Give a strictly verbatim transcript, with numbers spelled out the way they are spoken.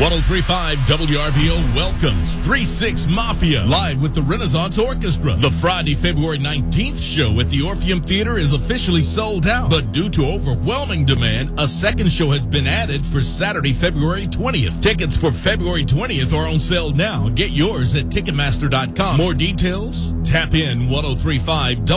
ten thirty-five W R B O welcomes three six Mafia live with the Renaissance Orchestra. The Friday, February nineteenth show at the Orpheum Theater is officially sold out. But due to overwhelming demand, a second show has been added for Saturday, February twentieth. Tickets for February twentieth are on sale now. Get yours at Ticketmaster dot com. More details? Tap in ten thirty-five W R B O.